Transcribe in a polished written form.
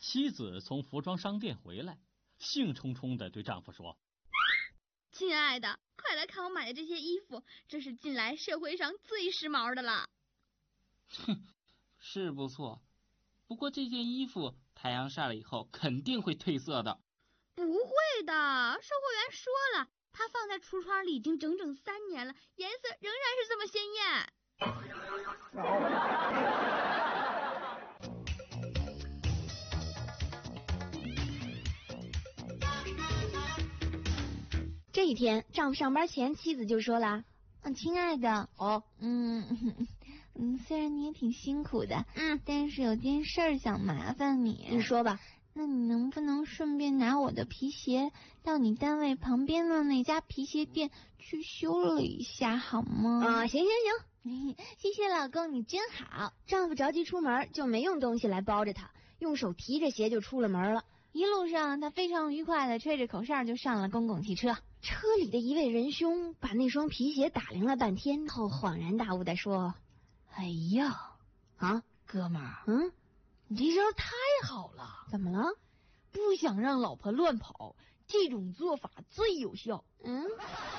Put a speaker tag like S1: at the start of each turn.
S1: 妻子从服装商店回来，兴冲冲地对丈夫说：
S2: 亲爱的，快来看我买的这些衣服，这是近来社会上最时髦的了。
S3: 哼，是不错，不过这件衣服太阳晒了以后肯定会褪色的。
S2: 不会的，售货员说了，它放在橱窗里已经整整3年了，颜色仍然是这么鲜艳。
S4: 这一天，丈夫上班前，妻子就说了：亲爱的，虽然你也挺辛苦的，但是有件事儿想麻烦你。你说吧。那你能不能顺便拿我的皮鞋到你单位旁边的那家皮鞋店去修了一下好吗？行，谢谢老公，你真好。丈夫着急出门，就没用东西来包着他，用手提着鞋就出了门了。一路上他非常愉快的吹着口哨就上了公共汽车。车里的一位仁兄把那双皮鞋打量了半天后，恍然大悟地说：
S5: 哎呀，哥们儿，你这招太好了。
S4: 怎么了？
S5: 不想让老婆乱跑，这种做法最有效。